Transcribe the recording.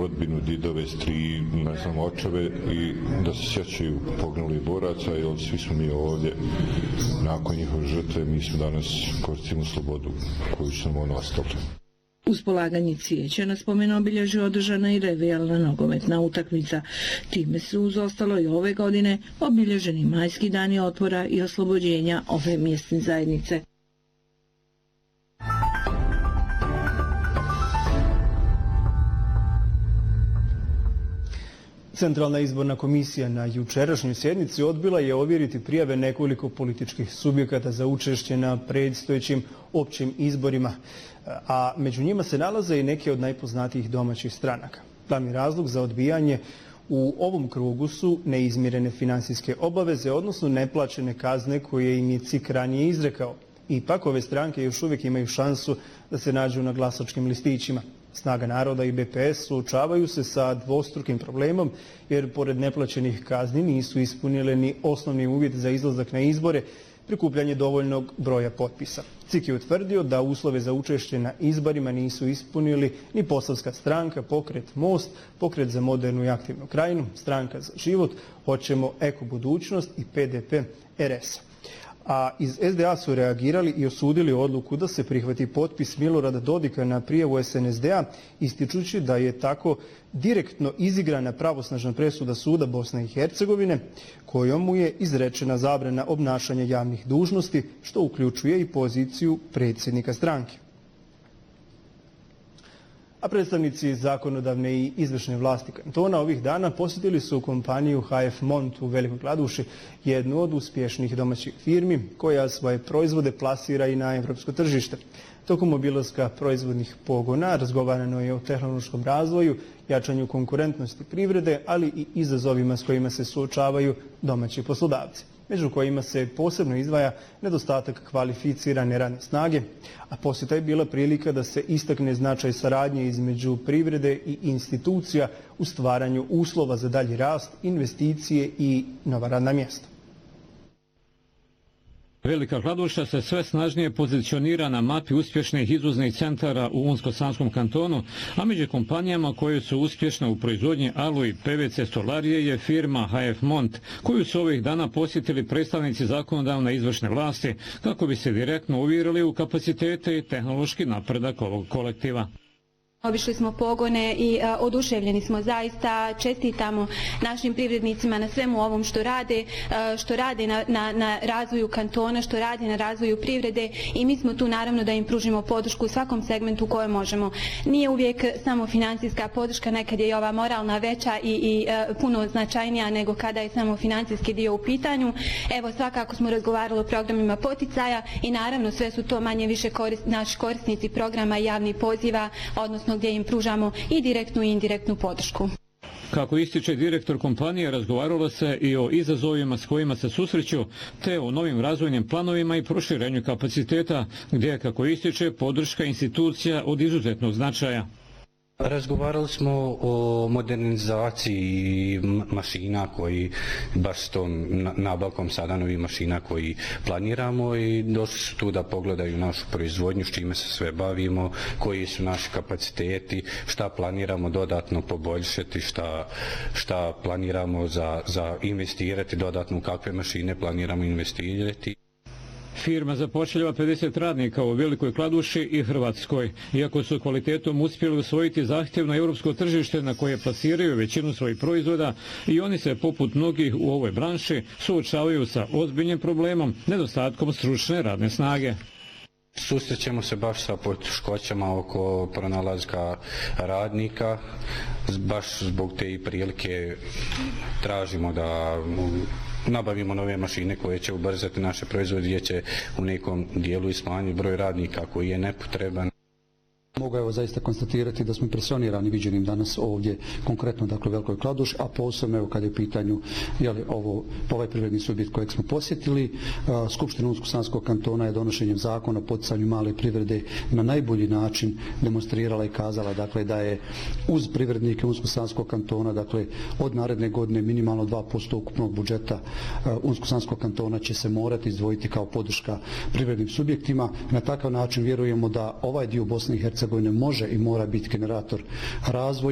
rodbinu, didove, strije, ne znam, očeve i da se sjećaju poginulih boraca, jer svi smo mi ovdje nakon njihove žrtve, mi smo danas koristimo slobodu koju su nam ono ostavili. Uz polaganje cvijeća na spomen obilježja održana i revijalna nogometna utakmica. Time su uz ostalo i ove godine obilježeni majski dani otpora i oslobođenja ove mjesne zajednice. Centralna izborna komisija na jučerašnjoj sjednici odbila je ovjeriti prijave nekoliko političkih subjekata za učešće na predstojećim općim izborima, a među njima se nalaze i neke od najpoznatijih domaćih stranaka. Glavni razlog za odbijanje u ovom krugu su neizmirene financijske obaveze, odnosno neplaćene kazne koje im je CIK ranije izrekao. Ipak ove stranke još uvijek imaju šansu da se nađu na glasačkim listićima. Snaga naroda i BPS suočavaju se sa dvostrukim problemom jer pored neplaćenih kazni nisu ispunile ni osnovni uvjet za izlazak na izbore, prikupljanje dovoljnog broja potpisa. CIK je utvrdio da uslove za učešće na izborima nisu ispunili ni Posavska stranka, Pokret Most, Pokret za modernu i aktivnu krajinu, Stranka za život, Hoćemo Eko budućnost i PDP RS. A iz SDA su reagirali i osudili odluku da se prihvati potpis Milorada Dodika na prijavu SNSD-a, ističući da je tako direktno izigrana pravosnažna presuda Suda Bosne i Hercegovine, kojom mu je izrečena zabrana obnašanja javnih dužnosti, što uključuje i poziciju predsjednika stranke. A predstavnici zakonodavne i izvršne vlasti kantona ovih dana posjetili su kompaniju HF Mont u Velikoj Kladuši, jednu od uspješnih domaćih firmi koja svoje proizvode plasira i na evropsko tržište. Tokom obilaska proizvodnih pogona razgovarano je o tehnološkom razvoju, jačanju konkurentnosti privrede, ali i izazovima s kojima se suočavaju domaći poslodavci, među kojima se posebno izdvaja nedostatak kvalificirane radne snage, a posjeta je bila prilika da se istakne značaj saradnje između privrede i institucija u stvaranju uslova za dalji rast, investicije i nova radna mjesta. Velika Kladuša se sve snažnije pozicionira na mapi uspješnih izvoznih centara u Unsko-Sanskom kantonu, a među kompanijama koje su uspješne u proizvodnji alu i PVC stolarije je firma HF Mont, koju su ovih dana posjetili predstavnici zakonodavne izvršne vlasti kako bi se direktno uvjerili u kapacitete i tehnološki napredak ovog kolektiva. Obišli smo pogone i oduševljeni smo zaista, čestitamo našim privrednicima na svemu ovom što rade na razvoju kantona, što rade na razvoju privrede i mi smo tu naravno da im pružimo podršku u svakom segmentu koje možemo. Nije uvijek samo financijska podrška, nekad je i ova moralna veća i puno značajnija nego kada je samo financijski dio u pitanju. Evo svakako smo razgovarali o programima poticaja i naravno sve su to manje više naši korisnici programa i javnih poziva, odnosno gdje im pružamo i direktnu i indirektnu podršku. Kako ističe direktor kompanije, razgovaralo se i o izazovima s kojima se susreću, te o novim razvojnim planovima i proširenju kapaciteta, gdje je, kako ističe, podrška institucija od izuzetnog značaja. Razgovarali smo o modernizaciji mašina koji baš s tom nabavkom sada novih mašina koji planiramo i došli su tu da pogledaju našu proizvodnju, s čime se sve bavimo, koji su naši kapaciteti, šta planiramo dodatno poboljšati, šta planiramo za investirati dodatno, kakve mašine planiramo investirati. Firma zapošljava 50 radnika u Velikoj Kladuši i Hrvatskoj. Iako su kvalitetom uspjeli usvojiti zahtjevno europsko tržište na koje plasiraju većinu svojih proizvoda, i oni se, poput mnogih u ovoj branši, suočavaju sa ozbiljnim problemom, nedostatkom stručne radne snage. Susrećemo se baš sa poteškoćama oko pronalazka radnika, baš zbog te prilike tražimo da nabavimo nove mašine koje će ubrzati naše proizvode, gdje će u nekom dijelu i smanjiti broj radnika koji je nepotreban. Mogu evo zaista konstatirati da smo impresionirani viđenim danas ovdje, konkretno dakle u Velikoj Kladuši, a posebno evo kada je u pitanju ovaj privredni subjekt kojeg smo posjetili. Skupština Unsko-Sanskog kantona je donošenjem zakona o poticanju male privrede na najbolji način demonstrirala i kazala dakle da je uz privrednike Unsko-Sanskog kantona dakle od naredne godine minimalno 2% ukupnog budžeta Unsko-Sanskog kantona će se morati izdvojiti kao podrška privrednim subjektima. Na takav način vjerujemo da ovaj dio Bosne i Hercegovine može i mora biti generator razvoja.